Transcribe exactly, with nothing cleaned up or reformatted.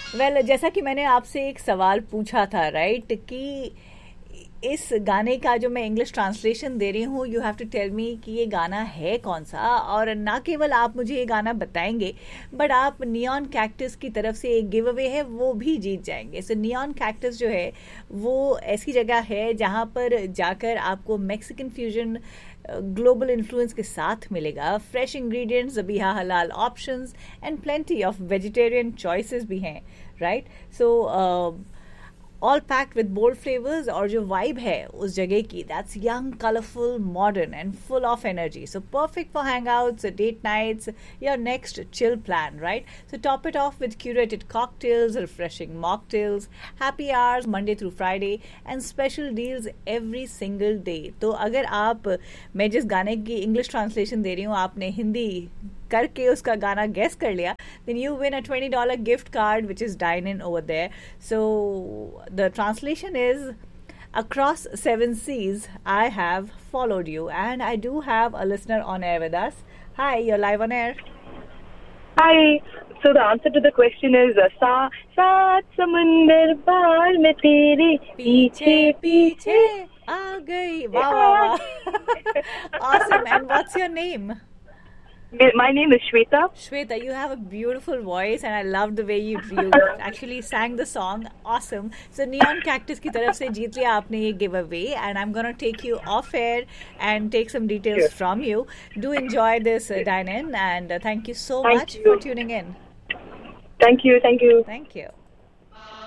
Well well, जैसा कि मैंने आपसे एक सवाल पूछा था राइट right? कि इस गाने का जो मैं इंग्लिश ट्रांसलेशन दे रही हूँ, you have to tell me कि ये गाना है कौन सा, और ना केवल आप मुझे ये गाना बताएंगे बट आप नियॉन कैक्टस की तरफ से एक गिव अवे है वो भी जीत जाएंगे. सो नियॉन कैक्टस जो है वो ऐसी जगह है जहाँ पर जाकर आपको मैक्सिकन फ्यूजन ग्लोबल इन्फ्लुएंस के साथ मिलेगा. फ्रेश इंग्रेडिएंट्स, ज़बीहा हलाल options and plenty of vegetarian choices भी हैं. Right so all packed with bold flavors. और जो vibe है उस जगह की, that's young, colorful, modern and full of energy. So perfect for hangouts, date nights, your next chill plan, right? So top it off with curated cocktails, refreshing mocktails, happy hours Monday through Friday and special deals every single day. तो अगर आप, मैं जिस गाने की English translation दे रही हूँ, आपने हिंदी करके उसका गाना गेस कर लिया, then you win a twenty dollars gift card which is dine in over there. So the translation is, across seven seas I have followed you, and I do have a listener on air with us. Hi, you're live on air. Hi. So the answer to the question is uh, sa saat samandar par mein tere पीछे पीछे आ गई. Wow, wow, wow. Awesome. And what's your name? My name is Shweta. Shweta, you have a beautiful voice and I love the way you, you actually sang the song. Awesome. So Neon Cactus की तरफ से जीत लिया आपने ये giveaway, and I'm going to take you off air and take some details Yes. from you. Do enjoy this uh, dine-in, and uh, thank you so Thank much you. for tuning in. Thank you. Thank you. Thank you.